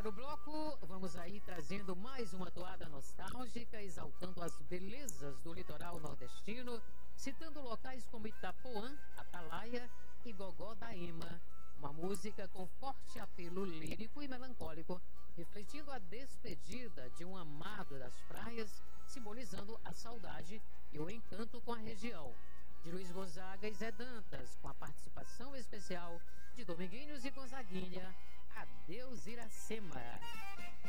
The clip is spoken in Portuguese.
fechar o bloco, vamos aí trazendo mais uma toada nostálgica, exaltando as belezas do litoral nordestino, citando locais como Itapuã, Atalaia e Gogó da Ema. Uma música com forte apelo lírico e melancólico, refletindo a despedida de um amado das praias, simbolizando a saudade e o encanto com a região. De Luiz Gonzaga e Zé Dantas, com a participação especial de Dominguinhos e Gonzaguinha. Adeus, Iracema.